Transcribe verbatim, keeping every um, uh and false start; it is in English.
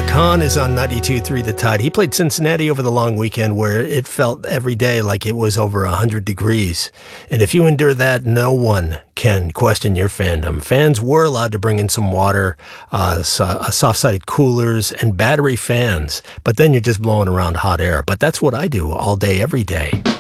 Khan is on ninety-two point three The Tide. He played Cincinnati over the long weekend where it felt every day like it was over one hundred degrees. And if you endure that, no one can question your fandom. Fans were allowed to bring in some water, uh, so- soft-sided coolers, and battery fans. But then you're just blowing around hot air. But that's what I do all day, every day.